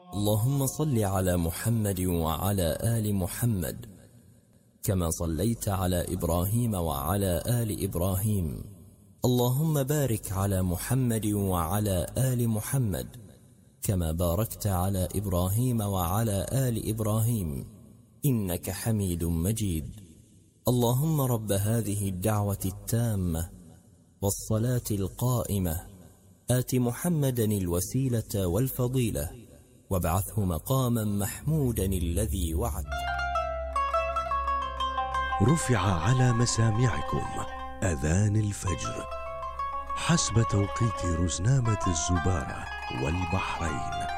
اللهم صل على محمد وعلى آل محمد كما صليت على إبراهيم وعلى آل إبراهيم. اللهم بارك على محمد وعلى آل محمد كما باركت على إبراهيم وعلى آل إبراهيم إنك حميد مجيد. اللهم رب هذه الدعوة التامة والصلاة القائمة آت محمدا الوسيلة والفضيلة وابعثه مقاما محمودا الذي وعد. رفع على مسامعكم أذان الفجر حسب توقيت رزنامة الزبارة والبحرين.